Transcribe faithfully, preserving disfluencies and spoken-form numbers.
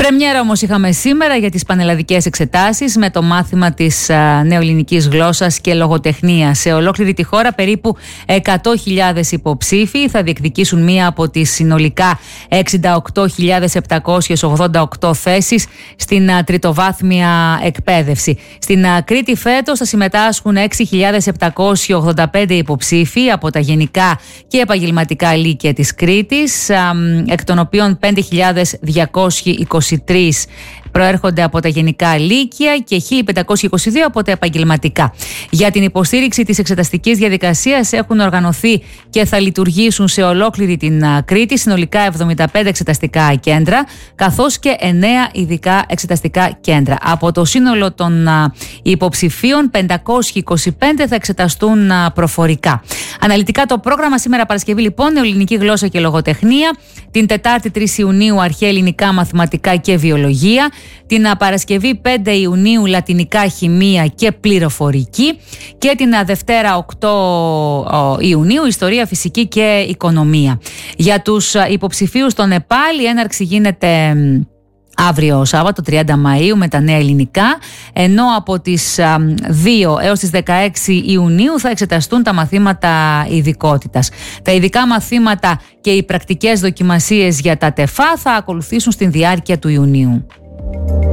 Πρεμιέρα όμως είχαμε σήμερα για τις πανελλαδικές εξετάσεις με το μάθημα της α, νεοελληνικής γλώσσας και λογοτεχνίας. Σε ολόκληρη τη χώρα περίπου εκατό χιλιάδες υποψήφοι θα διεκδικήσουν μία από τις συνολικά εξήντα οκτώ χιλιάδες επτακόσιες ογδόντα οκτώ θέσεις στην α, τριτοβάθμια εκπαίδευση. Στην α, Κρήτη φέτος θα συμμετάσχουν έξι χιλιάδες επτακόσιοι ογδόντα πέντε υποψήφοι από τα γενικά και επαγγελματικά λύκεια της Κρήτης, α, εκ των οποίων πέντε χιλιάδες διακόσιοι είκοσι τρεις προέρχονται από τα γενικά λύκεια και χίλια πεντακόσιοι είκοσι δύο από τα επαγγελματικά. Για την υποστήριξη της εξεταστικής διαδικασίας έχουν οργανωθεί και θα λειτουργήσουν σε ολόκληρη την Κρήτη συνολικά εβδομήντα πέντε εξεταστικά κέντρα, καθώς και εννέα ειδικά εξεταστικά κέντρα. Από το σύνολο των υποψηφίων, πεντακόσιοι είκοσι πέντε θα εξεταστούν προφορικά. Αναλυτικά το πρόγραμμα σήμερα Παρασκευή, λοιπόν, νεοελληνική γλώσσα και λογοτεχνία. Την Τετάρτη τρεις Ιουνίου αρχαία ελληνικά, μαθηματικά και βιολογία. Την Παρασκευή πέντε Ιουνίου λατινικά, χημεία και πληροφορική. Και την Δευτέρα οκτώ Ιουνίου ιστορία, φυσική και οικονομία. Για τους υποψηφίους των ΕΠΑΛ η έναρξη γίνεται αύριο Σάββατο τριάντα Μαΐου με τα νέα ελληνικά, ενώ από τις δύο έως τις δεκαέξι Ιουνίου θα εξεταστούν τα μαθήματα ειδικότητας. Τα ειδικά μαθήματα και οι πρακτικές δοκιμασίες για τα ΤΕΦΑ θα ακολουθήσουν στην διάρκεια του Ιουνίου.